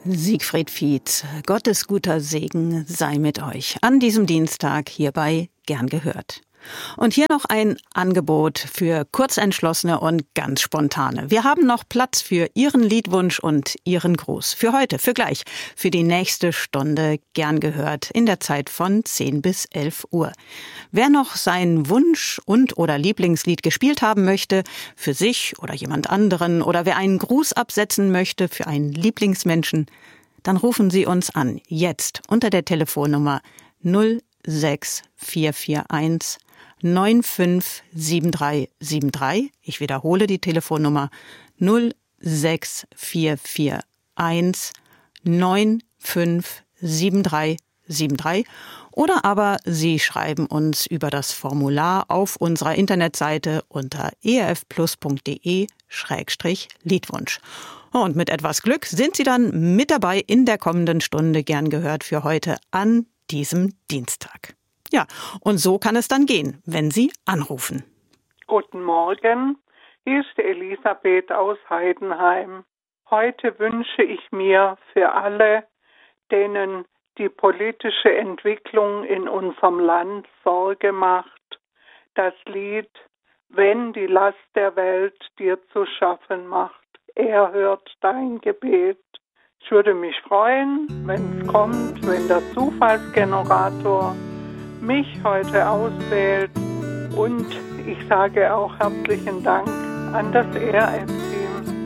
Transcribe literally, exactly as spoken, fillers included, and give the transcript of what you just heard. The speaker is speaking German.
Siegfried Fietz, Gottes guter Segen sei mit euch an diesem Dienstag hierbei gern gehört. Und hier noch ein Angebot für Kurzentschlossene und ganz Spontane. Wir haben noch Platz für Ihren Liedwunsch und Ihren Gruß. Für heute, für gleich, für die nächste Stunde gern gehört in der Zeit von zehn bis elf Uhr. Wer noch seinen Wunsch und oder Lieblingslied gespielt haben möchte, für sich oder jemand anderen, oder wer einen Gruß absetzen möchte für einen Lieblingsmenschen, dann rufen Sie uns an, jetzt unter der Telefonnummer null sechs vier vier eins neun fünf sieben drei sieben drei. Ich wiederhole die Telefonnummer null sechs vier vier eins neun fünf sieben drei sieben drei. Oder aber Sie schreiben uns über das Formular auf unserer Internetseite unter e r f plus punkt d e Schrägstrich Liedwunsch. Und mit etwas Glück sind Sie dann mit dabei in der kommenden Stunde gern gehört für heute an diesem Dienstag. Ja, und so kann es dann gehen, wenn Sie anrufen. Guten Morgen, hier ist die Elisabeth aus Heidenheim. Heute wünsche ich mir für alle, denen die politische Entwicklung in unserem Land Sorge macht, das Lied »Wenn die Last der Welt dir zu schaffen macht, er hört dein Gebet«. Ich würde mich freuen, wenn es kommt, wenn der Zufallsgenerator mich heute auswählt, und ich sage auch herzlichen Dank an das E R F.